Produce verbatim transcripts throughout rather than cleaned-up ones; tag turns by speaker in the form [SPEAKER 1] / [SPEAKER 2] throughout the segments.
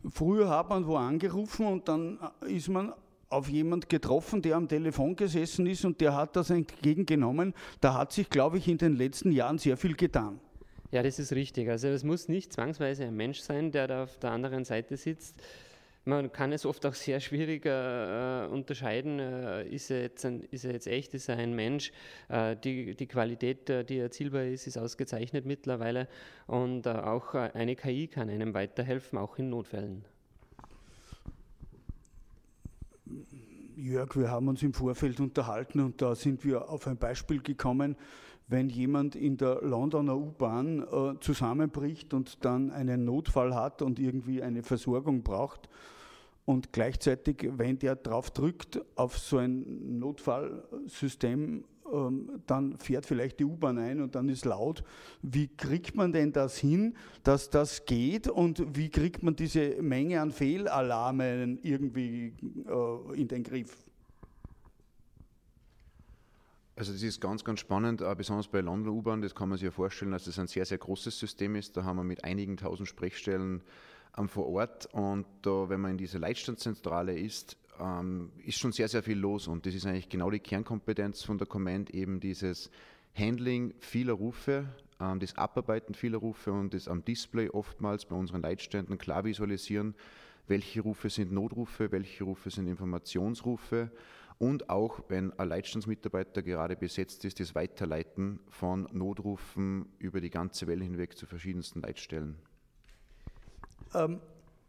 [SPEAKER 1] Früher hat man wo angerufen und dann ist man auf jemand getroffen, der am Telefon gesessen ist und der hat das entgegengenommen. Da hat sich, glaube ich, in den letzten Jahren sehr viel getan.
[SPEAKER 2] Ja, das ist richtig. Also es muss nicht zwangsweise ein Mensch sein, der da auf der anderen Seite sitzt. Man kann es oft auch sehr schwierig äh, unterscheiden, äh, ist, er jetzt ein, ist er jetzt echt, ist er ein Mensch. Äh, die, die Qualität, äh, die erzielbar ist, ist ausgezeichnet mittlerweile und äh, auch äh, eine K I kann einem weiterhelfen, auch in Notfällen.
[SPEAKER 1] Jörg, wir haben uns im Vorfeld unterhalten und da sind wir auf ein Beispiel gekommen, wenn jemand in der Londoner U-Bahn äh, zusammenbricht und dann einen Notfall hat und irgendwie eine Versorgung braucht und gleichzeitig, wenn der drauf drückt auf so ein Notfallsystem, ähm, dann fährt vielleicht die U-Bahn ein und dann ist laut. Wie kriegt man denn das hin, dass das geht und wie kriegt man diese Menge an Fehlalarmen irgendwie äh, in den Griff?
[SPEAKER 3] Also das ist ganz, ganz spannend, äh, besonders bei Londoner U-Bahn, das kann man sich ja vorstellen, dass das ein sehr, sehr großes System ist. Da haben wir mit einigen tausend Sprechstellen ähm, vor Ort und da, wenn man in dieser Leitstandzentrale ist, ähm, ist schon sehr, sehr viel los und das ist eigentlich genau die Kernkompetenz von der Command, eben dieses Handling vieler Rufe, ähm, das Abarbeiten vieler Rufe und das am Display oftmals bei unseren Leitständen klar visualisieren, welche Rufe sind Notrufe, welche Rufe sind Informationsrufe. Und auch, wenn ein Leitstandsmitarbeiter gerade besetzt ist, das Weiterleiten von Notrufen über die ganze Welle hinweg zu verschiedensten Leitstellen.
[SPEAKER 1] Ähm,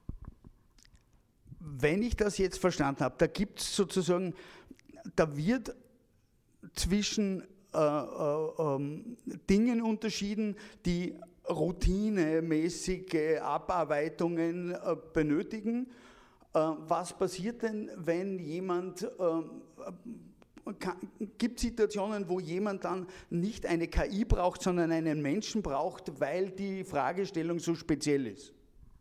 [SPEAKER 1] wenn ich das jetzt verstanden habe, da gibt es sozusagen, da wird zwischen äh, äh, ähm, Dingen unterschieden, die routinemäßige Abarbeitungen äh, benötigen. Was passiert denn, wenn jemand, äh, gibt Situationen, wo jemand dann nicht eine K I braucht, sondern einen Menschen braucht, weil die Fragestellung so speziell ist?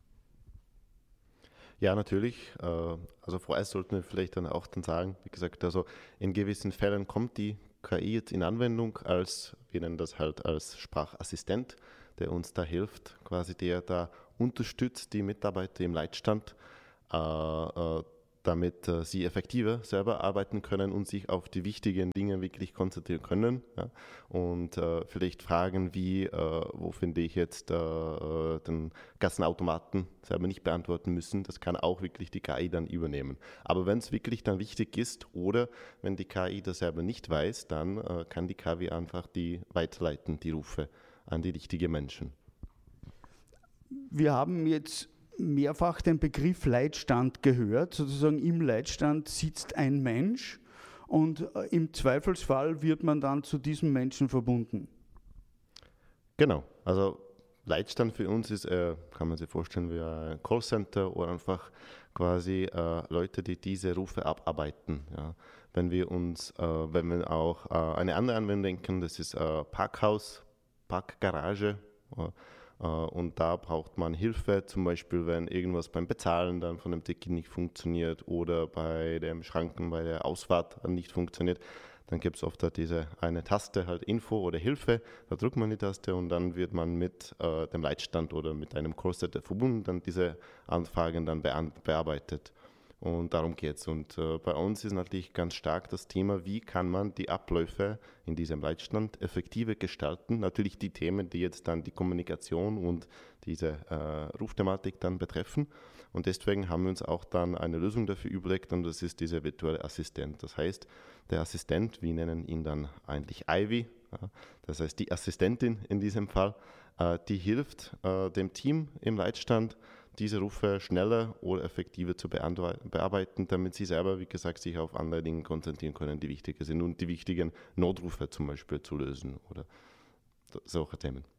[SPEAKER 4] Ja, natürlich. Also vorerst sollten wir vielleicht dann auch dann sagen, wie gesagt, also in gewissen Fällen kommt die K I jetzt in Anwendung als, wir nennen das halt als Sprachassistent, der uns da hilft, quasi der da unterstützt die Mitarbeiter im Leitstand, Äh, damit äh, sie effektiver selber arbeiten können und sich auf die wichtigen Dinge wirklich konzentrieren können. Ja? Und äh, vielleicht Fragen wie, äh, wo finde ich jetzt äh, den Kassenautomaten, selber nicht beantworten müssen. Das kann auch wirklich die K I dann übernehmen. Aber wenn es wirklich dann wichtig ist oder wenn die K I das selber nicht weiß, dann äh, kann die K I einfach die weiterleiten, die Rufe an die richtigen Menschen.
[SPEAKER 1] Wir haben jetzt mehrfach den Begriff Leitstand gehört. Sozusagen im Leitstand sitzt ein Mensch und im Zweifelsfall wird man dann zu diesem Menschen verbunden.
[SPEAKER 4] Genau, also Leitstand für uns ist, äh, kann man sich vorstellen, wie ein Callcenter oder einfach quasi äh, Leute, die diese Rufe abarbeiten. Ja. Wenn wir uns, äh, wenn wir auch äh, eine andere Anwendung denken, das ist äh, Parkhaus, Parkgarage. Äh, Und da braucht man Hilfe, zum Beispiel wenn irgendwas beim Bezahlen dann von dem Ticket nicht funktioniert oder bei dem Schranken, bei der Ausfahrt nicht funktioniert. Dann gibt es oft da diese eine Taste, halt Info oder Hilfe, da drückt man die Taste und dann wird man mit äh, dem Leitstand oder mit einem Callcenter verbunden, dann diese Anfragen dann bean- bearbeitet. Und darum geht es. Und äh, bei uns ist natürlich ganz stark das Thema, wie kann man die Abläufe in diesem Leitstand effektiver gestalten. Natürlich die Themen, die jetzt dann die Kommunikation und diese äh, Rufthematik dann betreffen. Und deswegen haben wir uns auch dann eine Lösung dafür überlegt und das ist dieser virtuelle Assistent. Das heißt, der Assistent, wir nennen ihn dann eigentlich Ivy, ja, das heißt die Assistentin in diesem Fall, äh, die hilft äh, dem Team im Leitstand, diese Rufe schneller oder effektiver zu bearbeiten, damit sie selber, wie gesagt, sich auf andere Dinge konzentrieren können, die wichtiger sind und die wichtigen Notrufe zum Beispiel zu lösen oder solche Themen.